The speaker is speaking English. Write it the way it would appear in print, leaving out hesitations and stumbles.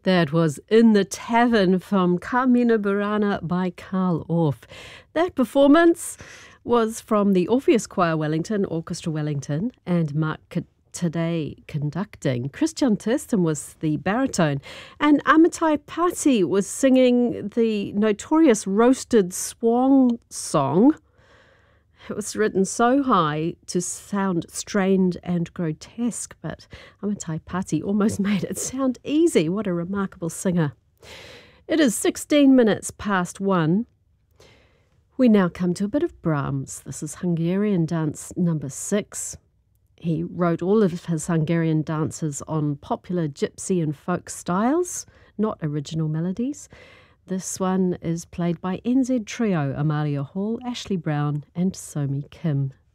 That was In the Tavern from Carmina Burana by Carl Orff. That performance was from the Orpheus Choir Wellington, Orchestra Wellington, and Mark Today conducting. Christian Thurston was the baritone, and Amitai Patti was singing the notorious Roasted Swan song. It was written so high to sound strained and grotesque, but Amitai Patti almost made it sound easy. What a remarkable singer. It is 16 minutes past 1. We now come to a bit of Brahms. This is Hungarian Dance number 6. He wrote all of his Hungarian dances on popular gypsy and folk styles, not original melodies. This one is played by NZ Trio, Amalia Hall, Ashley Brown and Somi Kim.